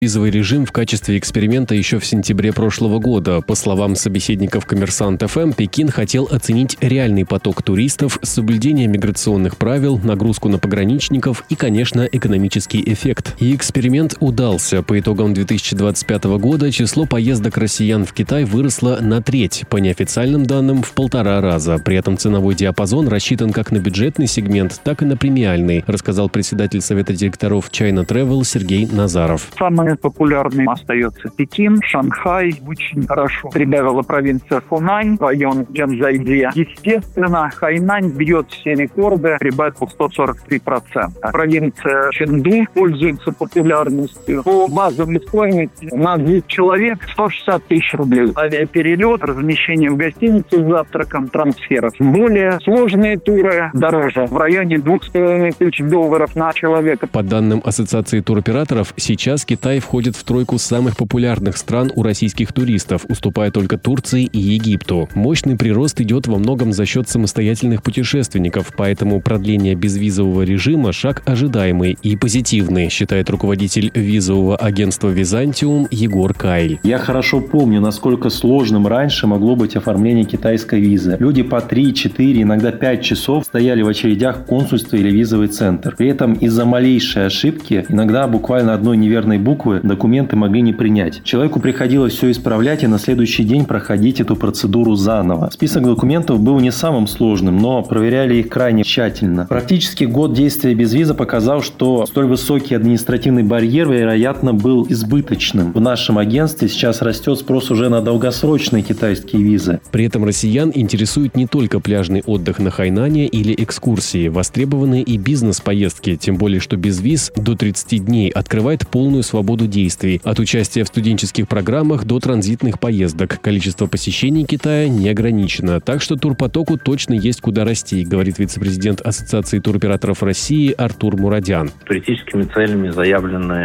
Визовый режим в качестве эксперимента еще в сентябре прошлого года. По словам собеседников «Коммерсант ФМ», Пекин хотел оценить реальный поток туристов, соблюдение миграционных правил, нагрузку на пограничников и, конечно, экономический эффект. И эксперимент удался. По итогам 2025 года число поездок россиян в Китай выросло на треть, по неофициальным данным в 1,5 раза. При этом ценовой диапазон рассчитан как на бюджетный сегмент, так и на премиальный, рассказал председатель Совета директоров China Travel Сергей Назаров. Самый популярный остается Пекин, Шанхай. Очень хорошо прибавила провинция Хунань, район Джанчжайди. Естественно, Хайнань бьет все рекорды, прибавил 143%. Провинция Чэнду пользуется популярностью. По базовой стоимости на 10 человек 160 тысяч рублей. Авиаперелет, размещение в гостинице с завтраком, трансферов. Более сложные туры дороже, в районе $2500 на человека. По данным Ассоциации туроператоров, сейчас Китай входит в тройку самых популярных стран у российских туристов, уступая только Турции и Египту. Мощный прирост идет во многом за счет самостоятельных путешественников, поэтому продление безвизового режима – шаг ожидаемый и позитивный, считает руководитель визового агентства «Византиум» Егор Кайль. Я хорошо помню, насколько сложным раньше могло быть оформление китайской визы. Люди по 3, 4, иногда 5 часов стояли в очередях в консульстве или визовый центр. При этом из-за малейшей ошибки, иногда буквально одной неверной буквы, документы могли не принять. Человеку приходилось все исправлять и на следующий день проходить эту процедуру заново. Список документов был не самым сложным, но проверяли их крайне тщательно. Практически год действия безвиза показал, что столь высокий административный барьер, вероятно, был избыточным. В нашем агентстве сейчас растет спрос уже на долгосрочные китайские визы. При этом россиян интересует не только пляжный отдых на Хайнане или экскурсии. Востребованы и бизнес-поездки, тем более, что безвиз до 30 дней открывает полную свободу действий. От участия в студенческих программах до транзитных поездок. Количество посещений Китая не ограничено. Так что турпотоку точно есть куда расти, говорит вице-президент Ассоциации туроператоров России Артур Мурадян. Туристическими целями заявлено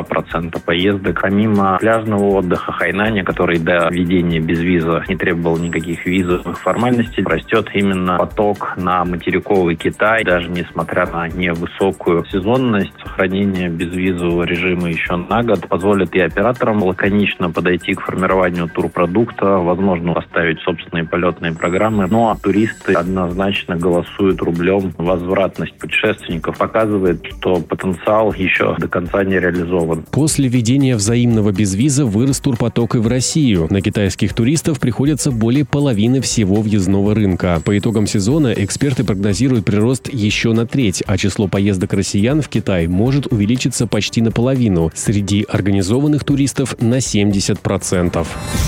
62% поездок. Помимо пляжного отдыха Хайнане, который до введения безвиза не требовал никаких визовых формальностей, растет именно поток на материковый Китай. Даже несмотря на невысокую сезонность, сохранение безвизового режима еще на год позволит и операторам лаконично подойти к формированию турпродукта, возможно, поставить собственные полетные программы. Но туристы однозначно голосуют рублем. Возвратность путешественников показывает, что потенциал еще до конца не реализован. После введения взаимного безвиза вырос турпоток и в Россию. На китайских туристов приходится более половины всего въездного рынка. По итогам сезона эксперты прогнозируют прирост еще на треть, а число поездок россиян в Китай может увеличиться почти наполовину. Среди организованных туристов на 70%.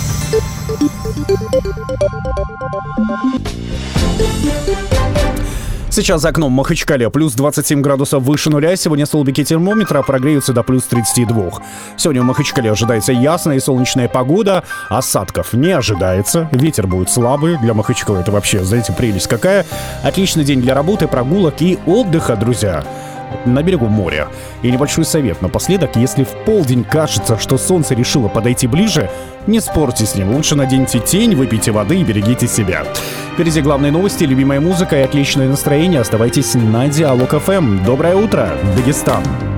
Сейчас за окном Махачкале плюс 27 градусов выше нуля. Сегодня столбики термометра прогреются до плюс 32. Сегодня в Махачкале ожидается ясная и солнечная погода. Осадков не ожидается. Ветер будет слабый. Для Махачкалы это вообще, знаете, прелесть какая. Отличный день для работы, прогулок и отдыха, друзья. На берегу моря. И небольшой совет напоследок: если в полдень кажется, что солнце решило подойти ближе, не спорьте с ним. Лучше наденьте тень, выпейте воды и берегите себя. Впереди главные новости, любимая музыка и отличное настроение. Оставайтесь на Диалог ФМ. Доброе утро, Дагестан.